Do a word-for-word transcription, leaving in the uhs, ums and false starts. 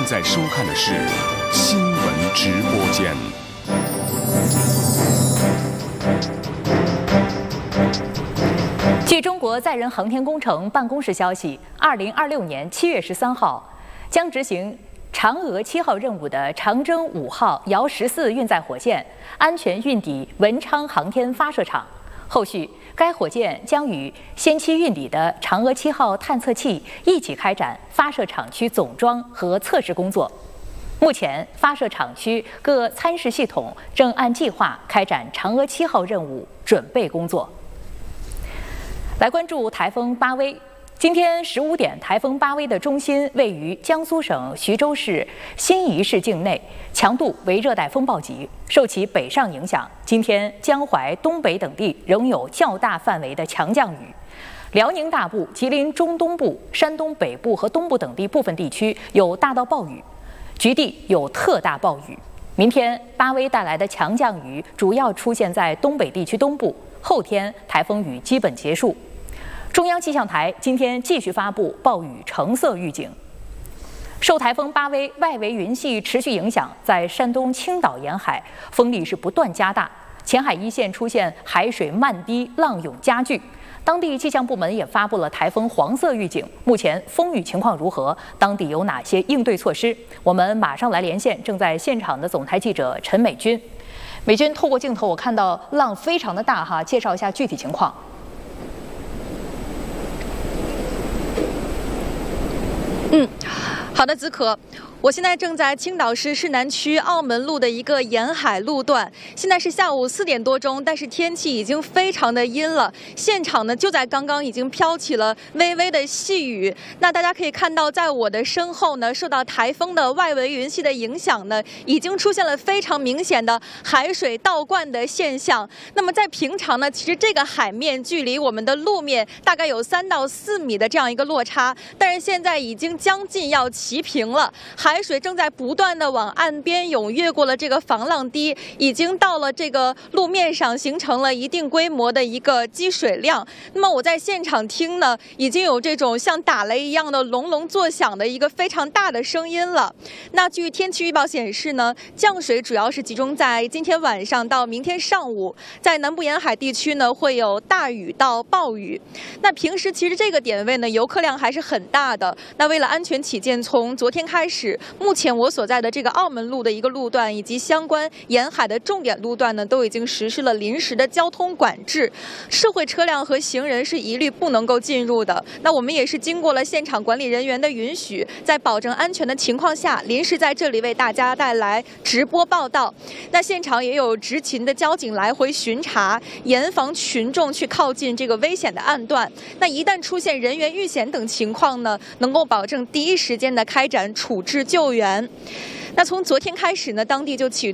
在收看的是新闻直播间。 据中国载人航天工程办公室消息，二零二六年七月十三号将执行嫦娥七号任务的长征五号遥十四运载火箭安全运抵文昌航天发射场。后续，该火箭将与先期运抵的嫦娥七号探测器一起开展发射场区总装和测试工作。目前，发射场区各参试系统正按计划开展嫦娥七号任务准备工作。来关注台风巴威。今天十五点，台风巴威的中心位于江苏省徐州市新沂市境内，强度为热带风暴级。受其北上影响，今天江淮、东北等地仍有较大范围的强降雨。辽宁大部、吉林中东部、山东北部和东部等地部分地区有大到暴雨，局地有特大暴雨。明天巴威带来的强降雨主要出现在东北地区东部，后天台风雨基本结束。中央气象台今天继续发布暴雨橙色预警。受台风巴威外围云系持续影响，在山东青岛沿海风力是不断加大，前海一线出现海水漫低、浪涌加剧。当地气象部门也发布了台风黄色预警。目前风雨情况如何？当地有哪些应对措施？我们马上来连线正在现场的总台记者陈美君。美君，透过镜头我看到浪非常的大哈，介绍一下具体情况。 嗯，好的，子可。我现在正在青岛市市南区澳门路的一个沿海路段，现在是下午四点多钟，但是天气已经非常的阴了。现场呢，就在刚刚已经飘起了微微的细雨。那大家可以看到，在我的身后呢，受到台风的外围云系的影响呢，已经出现了非常明显的海水倒灌的现象。那么在平常呢，其实这个海面距离我们的路面大概有三到四米的这样一个落差，但是现在已经将近要齐平了。海水正在不断的往岸边涌，越过了这个防浪堤，已经到了这个路面上，形成了一定规模的一个积水量。那么我在现场听呢，已经有这种像打雷一样的隆隆作响的一个非常大的声音了。那据天气预报显示呢，降水主要是集中在今天晚上到明天上午，在南部沿海地区呢会有大雨到暴雨。那平时其实这个点位呢，游客量还是很大的。那为了安全起见，从昨天开始，目前我所在的这个澳门路的一个路段以及相关沿海的重点路段呢，都已经实施了临时的交通管制，社会车辆和行人是一律不能够进入的。那我们也是经过了现场管理人员的允许，在保证安全的情况下，临时在这里为大家带来直播报道。那现场也有执勤的交警来回巡查，严防群众去靠近这个危险的岸段。那一旦出现人员遇险等情况呢，能够保证第一时间的开展处置救援。那从昨天开始呢，当地就启